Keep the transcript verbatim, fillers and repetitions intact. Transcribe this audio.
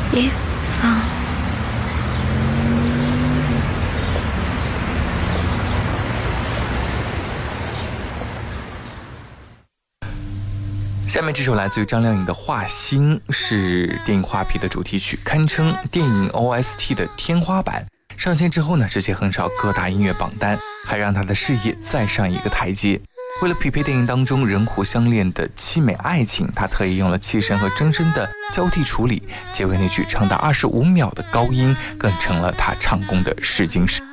一方。 下面这首来自于张靓颖的《画心》，是电影《画皮》的主题曲，堪称电影 O S T 的天花板。上线之后呢，直接横扫各大音乐榜单，还让她的事业再上一个台阶。为了匹配电影当中人虎相恋的凄美爱情，她特意用了气声和真声的交替处理，结尾那句长达二十五秒的高音，更成了她唱功的试金石。